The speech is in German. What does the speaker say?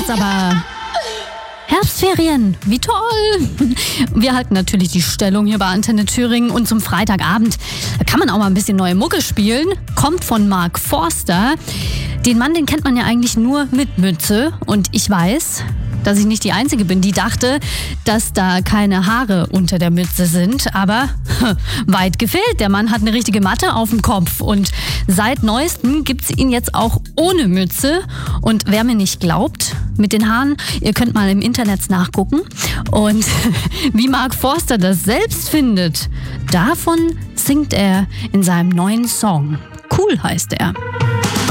jetzt aber Herbstferien, wie toll! Wir halten natürlich die Stellung hier bei Antenne Thüringen und zum Freitagabend kann man auch mal ein bisschen neue Mucke spielen. Kommt von Mark Forster. Den Mann, den kennt man ja eigentlich nur mit Mütze und ich weiß, dass ich nicht die Einzige bin, die dachte, dass da keine Haare unter der Mütze sind. Aber weit gefehlt. Der Mann hat eine richtige Matte auf dem Kopf. Und seit Neuestem gibt's ihn jetzt auch ohne Mütze. Und wer mir nicht glaubt, mit den Haaren, ihr könnt mal im Internet nachgucken. Und wie Mark Forster das selbst findet, davon singt er in seinem neuen Song. Cool heißt er.